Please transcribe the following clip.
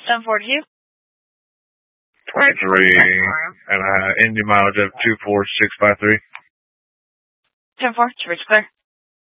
742. 23, and Indy mileage of 24653. 10-4, to reach clear.